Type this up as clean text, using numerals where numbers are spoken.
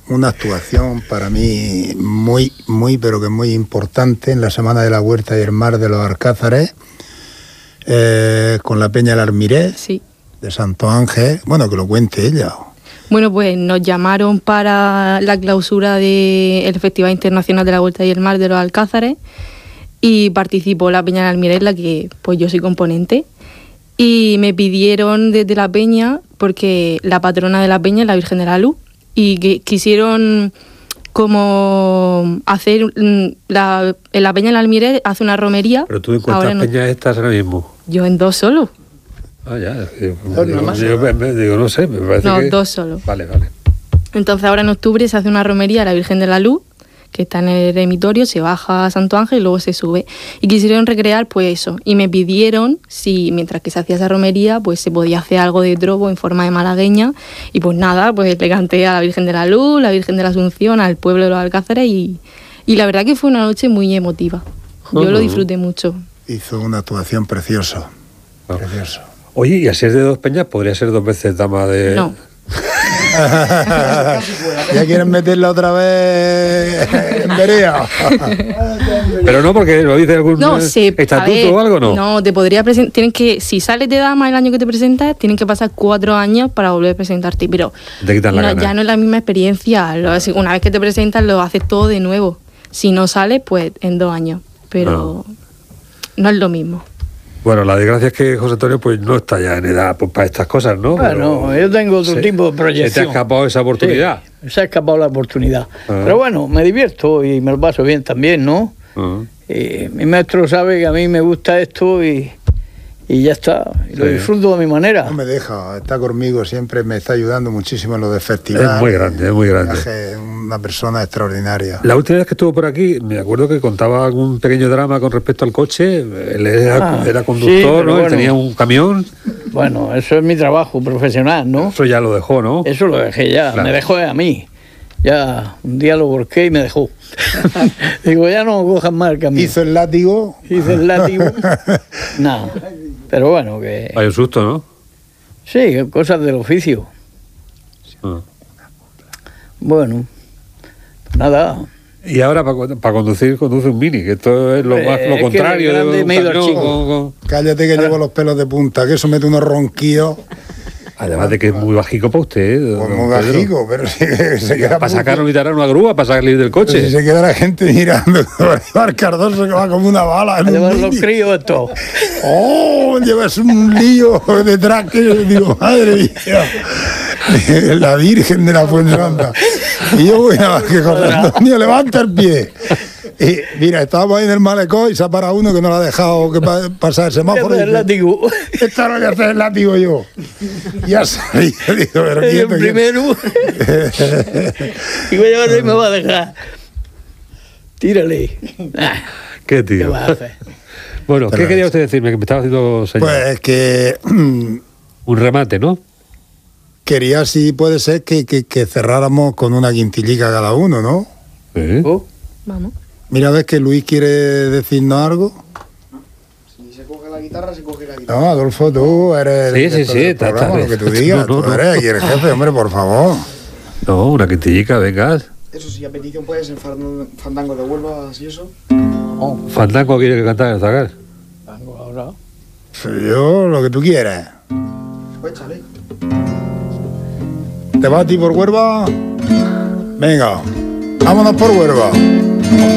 una actuación para mí muy, pero que muy importante en la Semana de la Huerta y el Mar de los Alcázares, con la Peña del Almirez, sí, de Santo Ángel. Bueno, que lo cuente ella. Bueno, pues nos llamaron para la clausura del Festival Internacional de la Huerta y el Mar de los Alcázares y participó la Peña del Almirez, la que pues yo soy componente. Y me pidieron desde la Peña, porque la patrona de la Peña es la Virgen de la Luz, y que quisieron como hacer en la Peña del Almirez hace una romería. ¿Pero tú en cuántas peñas estás ahora mismo? Yo en 2 solo. Ah, ya. Digo, no sé, me parece que... No, 2 solo. Vale. Entonces ahora en octubre se hace una romería a la Virgen de la Luz, que está en el eremitorio, se baja a Santo Ángel y luego se sube. Y quisieron recrear pues eso. Y me pidieron si mientras que se hacía esa romería pues se podía hacer algo de trobo en forma de malagueña. Y pues nada, pues le canté a la Virgen de la Luz, la Virgen de la Asunción, al pueblo de los Alcázares y la verdad que fue una noche muy emotiva. Yo lo disfruté mucho. Hizo una actuación preciosa. Precioso. Oye, y así es de 2 peñas, podría ser 2 veces dama de... No. ¿Ya quieren meterla otra vez en Berea? Pero no, porque lo dice algún estatuto o algo, ¿no? No, te podría presentar. Tienen que, si sales de dama el año que te presentas, tienen que pasar 4 años para volver a presentarte. Pero te quitan la gana. Ya no es la misma experiencia. Una vez que te presentas, lo haces todo de nuevo. Si no sales, pues en 2 años. Pero no es lo mismo. Bueno, la desgracia es que José Antonio pues no está ya en edad pues, para estas cosas, ¿no? Bueno, pero yo tengo otro tipo de proyección. ¿Se te ha escapado esa oportunidad? Sí, se ha escapado la oportunidad. Pero bueno, me divierto y me lo paso bien también, ¿no? Mi maestro sabe que a mí me gusta esto y ya está. Y lo disfruto de mi manera. No me deja, está conmigo siempre, me está ayudando muchísimo en lo de festival. Es muy grande. Es una persona extraordinaria. La última vez que estuvo por aquí, me acuerdo que contaba algún pequeño drama con respecto al coche. Él era conductor, ¿no? Bueno, él tenía un camión. Bueno, eso es mi trabajo profesional, ¿no? Eso ya lo dejó, ¿no? Eso lo dejé ya, claro. Me dejó a mí. Ya, un día lo volqué y me dejó. Digo, ya no cojan más el camión. ¿Hizo el látigo? Hice el látigo. No, pero bueno, que... Hay un susto, ¿no? Sí, cosas del oficio. Bueno, nada. Y ahora para conduce un Mini, que esto es lo contrario de un camión. Cállate que llevo los pelos de punta, que eso mete unos ronquillos. Además de que es muy bajico para usted. Pues muy bajico, pero si se queda... Para sacar una grúa, para salir del coche. Pero si se queda la gente mirando, va a llevar Cardoso que va como una bala. A llevar los críos esto. ¡Oh! Llevas un lío detrás que yo digo, madre mía. La Virgen de la Fuensanta. Y yo voy a que José Antonio levanta el pie. Y mira, estábamos ahí en el malecón y se ha parado uno que no lo ha dejado que pasar el semáforo. El látigo. Esta no voy a hacer el látigo yo. Y ha salido. Digo, pero el primero. Y voy a llevarlo y me va a dejar. Tírale. ¿Qué tío? ¿Qué va a hacer? Bueno, ¿qué quería usted decirme? Que me estaba haciendo señal. Pues que... un remate, ¿no? Quería, si puede ser, que cerráramos con una quintillica cada uno, ¿no? Vamos. Mira, ves que Luis quiere decirnos algo. Si se coge la guitarra, se coge la guitarra. No, Adolfo, tú eres sí, programa, lo que tú digas. Tú eres aquí el jefe, hombre, por favor. No, una quintillica, venga. Eso sí, a petición puede ser fandango de Huelva, así eso. ¿Fandango quiere que cantar, Zagar? Fandango ahora. Yo, lo que tú quieras. Pues échale. ¿Te vas a ti por Huelva? Venga, vámonos por Huelva.